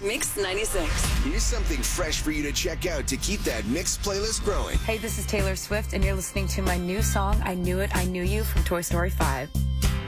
Mix 96. Here's something fresh for you to check out to keep that Mix playlist growing. Hey, this is Taylor Swift, and you're listening to my new song, I Knew It, I Knew You from Toy Story 5.